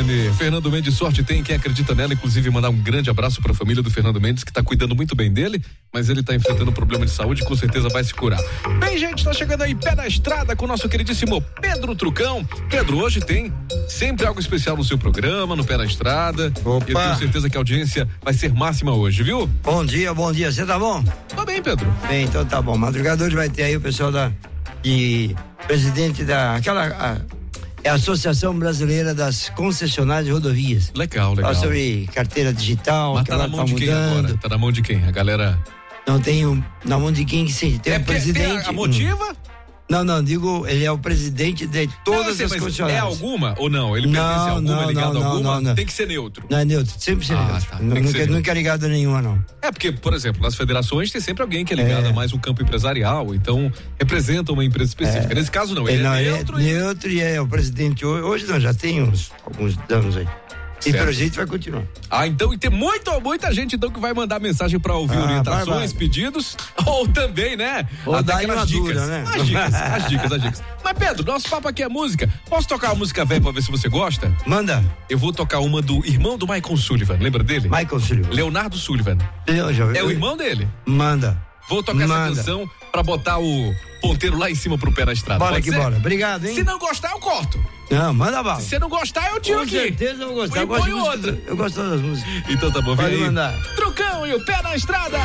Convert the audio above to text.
Giovanni. Fernando Mendes, sorte tem quem acredita nela, inclusive mandar um grande abraço para a família do Fernando Mendes, que tá cuidando muito bem dele, mas ele tá enfrentando um problema de saúde, com certeza vai se curar. Bem, gente, tá chegando aí pé na estrada com o nosso queridíssimo Pedro Trucão. Pedro, hoje tem sempre algo especial no seu programa, no Pé na Estrada. Opa. Eu tenho certeza que a audiência vai ser máxima hoje, viu? Bom dia, você tá bom? Tá bem, Pedro. Bem, então tá bom. Madrugada hoje vai ter aí o pessoal presidente é a Associação Brasileira das Concessionárias de Rodovias. Legal. Fala sobre carteira digital, mas que tá na ela mão de quem agora? Tá na mão de quem? A galera... Não tenho na mão de quem que sim. Tem o presidente. Tem a Motiva? Não, digo, ele é o presidente de todas as concessionárias. É alguma ou não? Ele pertence a alguma, é ligado a alguma? Não. Tem que ser neutro. Não é neutro, sempre ser neutro. Tá. Nunca é ligado a nenhuma, não. É porque, por exemplo, nas federações tem sempre alguém que é ligado a mais um campo empresarial, então representa uma empresa específica. Nesse caso não, ele é neutro. Ele é neutro e é o presidente hoje não, já tem alguns anos aí. E pelo jeito vai continuar. Então, e tem muita gente então que vai mandar mensagem pra ouvir orientações, pedidos, ou também, né? Ou dar aquelas dicas, né? As dicas. Mas Pedro, nosso papo aqui é música. Posso tocar uma música velha pra ver se você gosta? Manda. Eu vou tocar uma do irmão do Michael Sullivan, lembra dele? Michael Sullivan. Leonardo Sullivan. É o irmão dele. Manda. Vou tocar essa canção pra botar o ponteiro lá em cima pro Pé na Estrada. Bora que bora. Obrigado, hein? Se não gostar, eu corto. Não, manda bala. Se você não gostar, eu tiro aqui. Com certeza eu vou gostar. Eu gosto de música. Eu gosto das músicas. Então tá bom, vem Pode aí. mandar. Trucão e o Pé na Estrada.